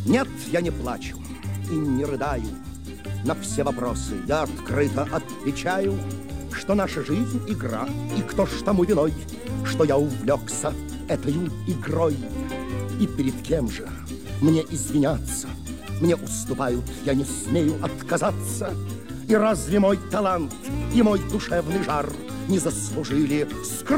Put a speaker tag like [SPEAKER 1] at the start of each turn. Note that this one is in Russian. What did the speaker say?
[SPEAKER 1] Нет, я не плачу и не рыдаю. На все вопросы я открыто отвечаю, что наша жизнь — игра, и кто ж тому виной, что я увлекся этою игрой. И перед кем же мне извиняться? Мне уступают, я не смею отказаться. И разве мой талант и мой душевный жар не заслужили